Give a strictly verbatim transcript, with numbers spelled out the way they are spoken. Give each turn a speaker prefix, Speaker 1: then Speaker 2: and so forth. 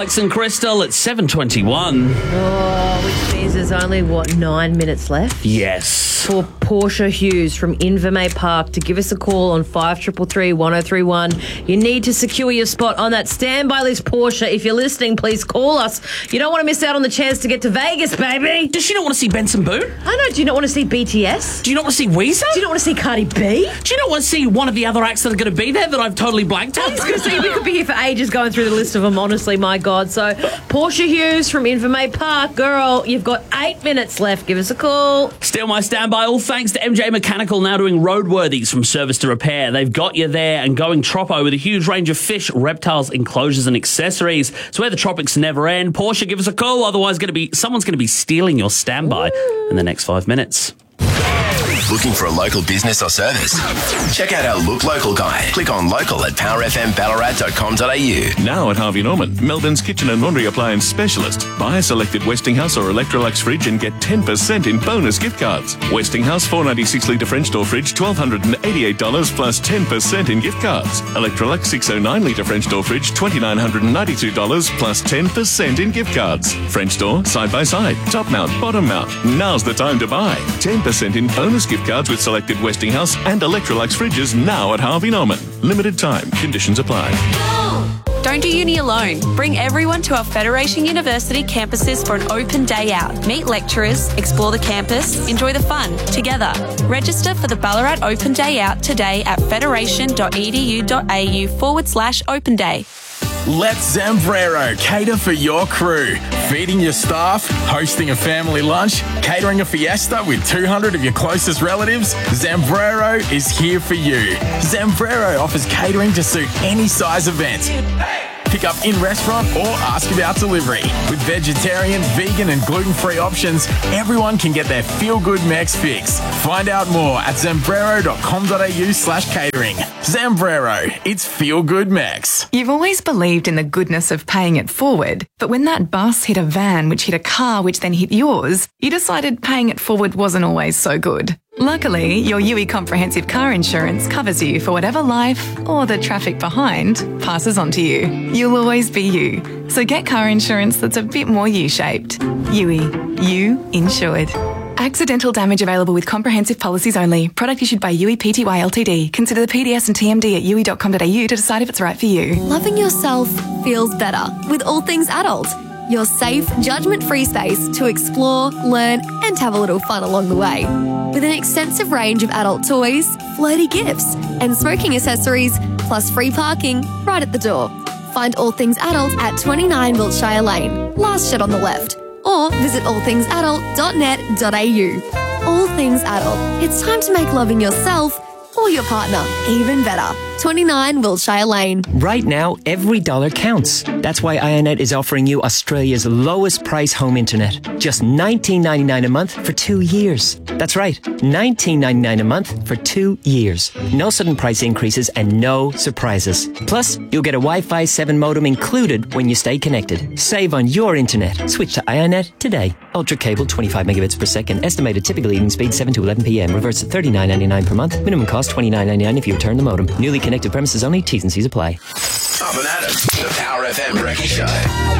Speaker 1: Alex and Crystal at seven twenty-one.
Speaker 2: Oh, which means there's only, what, nine minutes left?
Speaker 1: Yes.
Speaker 2: For Portia Hughes from Invermay Park to give us a call on five three three, one oh three one. You need to secure your spot on that standby list, Portia. If you're listening, please call us. You don't want to miss out on the chance to get to Vegas, baby.
Speaker 1: Does she not want to see Benson Boone?
Speaker 2: I know. Do you not want to see B T S?
Speaker 1: Do you not want to see Weezer?
Speaker 2: Do you not want to see Cardi B?
Speaker 1: Do you not want to see one of the other acts that are going to be there that I've totally blanked on?
Speaker 2: I was going to say, we could be here for ages going through the list of them, honestly, my God. So, Portia Hughes from Invermay Park, girl, you've got eight minutes left. Give us a call.
Speaker 1: Still my standby, all thanks to M J Mechanical, now doing roadworthies from service to repair. They've got you there and going troppo with a huge range of fish, reptiles, enclosures and accessories. It's where the tropics never end. Portia, give us a call, otherwise going to be someone's going to be stealing your standby Ooh. in the next five minutes.
Speaker 3: Looking for a local business or service? Check out our Look Local guide. Click on local at power f m ballarat dot com dot a u.
Speaker 4: Now at Harvey Norman, Melbourne's kitchen and laundry appliance specialist. Buy a selected Westinghouse or Electrolux fridge and get ten percent in bonus gift cards. Westinghouse four ninety-six litre French door fridge, one thousand two hundred eighty-eight dollars plus ten percent in gift cards. Electrolux six oh nine litre French door fridge, two thousand nine hundred ninety-two dollars plus ten percent in gift cards. French door, side by side, top mount, bottom mount. Now's the time to buy. ten percent in bonus gift cards with selected Westinghouse and Electrolux fridges now at Harvey Norman. Limited time. Conditions apply.
Speaker 5: Don't do uni alone. Bring everyone to our Federation University campuses for an open day out. Meet lecturers, explore the campus, enjoy the fun together. Register for the Ballarat Open Day Out today at federation.edu.au forward slash open day.
Speaker 6: Let Zambrero cater for your crew. Feeding your staff, hosting a family lunch, catering a fiesta with two hundred of your closest relatives, Zambrero is here for you. Zambrero offers catering to suit any size event. Pick up in-restaurant or ask about delivery. With vegetarian, vegan and gluten-free options, everyone can get their feel-good Mex fix. Find out more at zambrero.com.au slash catering. Zambrero, it's feel-good Mex.
Speaker 7: You've always believed in the goodness of paying it forward, but when that bus hit a van which hit a car which then hit yours, you decided paying it forward wasn't always so good. Luckily, your U I Comprehensive Car Insurance covers you for whatever life, or the traffic behind, passes on to you. You'll always be you. So get car insurance that's a bit more U-shaped. U I. You insured. Accidental damage available with comprehensive policies only. Product issued by U I Pty Ltd. Consider the P D S and T M D at u i dot com dot a u to decide if it's right for you.
Speaker 8: Loving yourself feels better with All Things Adult. Your safe, judgment-free space to explore, learn and have a little fun along the way. With an extensive range of adult toys, flirty gifts and smoking accessories, plus free parking right at the door. Find All Things Adult at twenty-nine Wiltshire Lane, last shed on the left, or visit all things adult dot net dot a u. All Things Adult. It's time to make loving yourself or your partner even better. twenty-nine Wiltshire Lane.
Speaker 9: Right now, every dollar counts. That's why Ionet is offering you Australia's lowest price home internet. Just nineteen ninety-nine a month for two years. That's right, nineteen ninety-nine a month for two years. No sudden price increases and no surprises. Plus, you'll get a Wi-Fi seven modem included when you stay connected. Save on your internet. Switch to Ionet today. Ultra cable, twenty-five megabits per second. Estimated typical evening speed, seven to eleven p m. Reverse at thirty-nine ninety-nine per month. Minimum cost, twenty-nine ninety-nine if you return the modem. Newly connected premises only. T's and C's apply.
Speaker 3: Up and at it. The Power F M Brekkie Show.